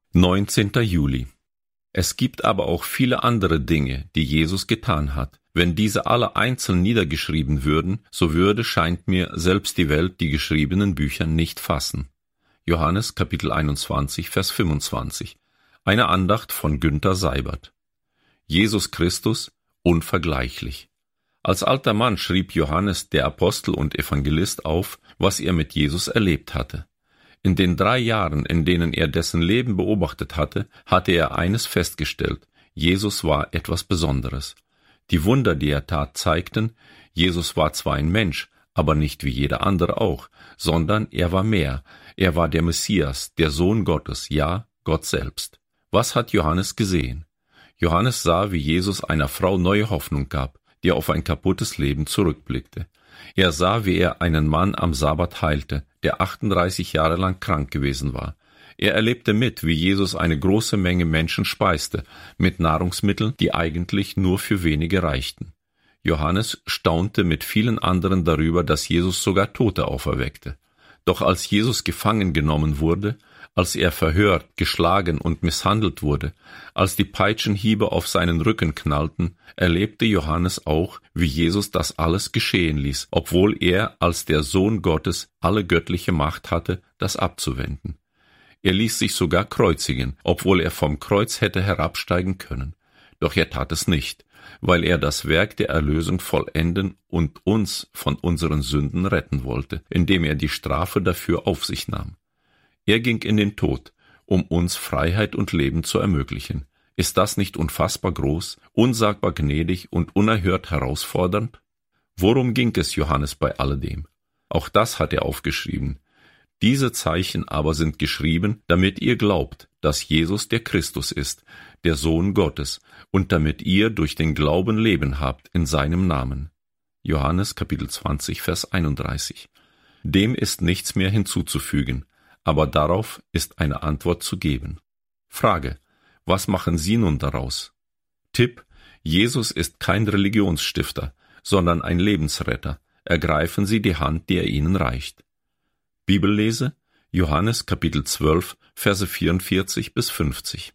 19. Juli. Es gibt aber auch viele andere Dinge, die Jesus getan hat. Wenn diese alle einzeln niedergeschrieben würden, so würde, scheint mir, selbst die Welt die geschriebenen Bücher nicht fassen. Johannes Kapitel 21, Vers 25. Eine Andacht von Günther Seibert. Jesus Christus, unvergleichlich. Als alter Mann schrieb Johannes, der Apostel und Evangelist, auf, was er mit Jesus erlebt hatte. In den 3 Jahren, in denen er dessen Leben beobachtet hatte, hatte er eines festgestellt: Jesus war etwas Besonderes. Die Wunder, die er tat, zeigten, Jesus war zwar ein Mensch, aber nicht wie jeder andere auch, sondern er war mehr. Er war der Messias, der Sohn Gottes, ja, Gott selbst. Was hat Johannes gesehen? Johannes sah, wie Jesus einer Frau neue Hoffnung gab, die auf ein kaputtes Leben zurückblickte. Er sah, wie er einen Mann am Sabbat heilte, der 38 Jahre lang krank gewesen war. Er erlebte mit, wie Jesus eine große Menge Menschen speiste, mit Nahrungsmitteln, die eigentlich nur für wenige reichten. Johannes staunte mit vielen anderen darüber, dass Jesus sogar Tote auferweckte. Doch als Jesus gefangen genommen wurde, als er verhört, geschlagen und misshandelt wurde, als die Peitschenhiebe auf seinen Rücken knallten, erlebte Johannes auch, wie Jesus das alles geschehen ließ, obwohl er als der Sohn Gottes alle göttliche Macht hatte, das abzuwenden. Er ließ sich sogar kreuzigen, obwohl er vom Kreuz hätte herabsteigen können. Doch er tat es nicht, weil er das Werk der Erlösung vollenden und uns von unseren Sünden retten wollte, indem er die Strafe dafür auf sich nahm. Er ging in den Tod, um uns Freiheit und Leben zu ermöglichen. Ist das nicht unfassbar groß, unsagbar gnädig und unerhört herausfordernd? Worum ging es Johannes bei alledem? Auch das hat er aufgeschrieben. Diese Zeichen aber sind geschrieben, damit ihr glaubt, dass Jesus der Christus ist, der Sohn Gottes, und damit ihr durch den Glauben Leben habt in seinem Namen. Johannes Kapitel 20, Vers 31. Dem ist nichts mehr hinzuzufügen, aber darauf ist eine Antwort zu geben. Frage: Was machen Sie nun daraus? Tipp: Jesus ist kein Religionsstifter, sondern ein Lebensretter. Ergreifen Sie die Hand, die er Ihnen reicht. Bibellese: Johannes Kapitel 12, Verse 44 bis 50.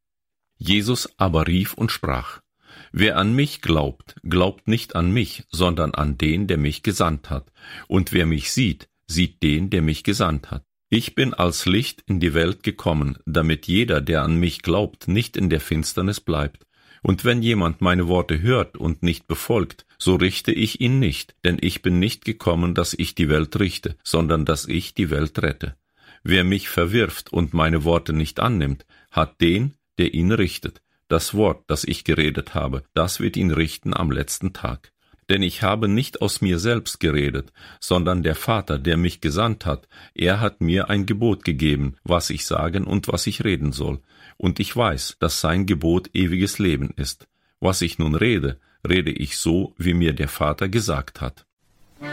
Jesus aber rief und sprach: Wer an mich glaubt, glaubt nicht an mich, sondern an den, der mich gesandt hat. Und wer mich sieht, sieht den, der mich gesandt hat. Ich bin als Licht in die Welt gekommen, damit jeder, der an mich glaubt, nicht in der Finsternis bleibt. Und wenn jemand meine Worte hört und nicht befolgt, so richte ich ihn nicht, denn ich bin nicht gekommen, dass ich die Welt richte, sondern dass ich die Welt rette. Wer mich verwirft und meine Worte nicht annimmt, hat den, der ihn richtet. Das Wort, das ich geredet habe, das wird ihn richten am letzten Tag. Denn ich habe nicht aus mir selbst geredet, sondern der Vater, der mich gesandt hat, er hat mir ein Gebot gegeben, was ich sagen und was ich reden soll. Und ich weiß, dass sein Gebot ewiges Leben ist. Was ich nun rede, rede ich so, wie mir der Vater gesagt hat.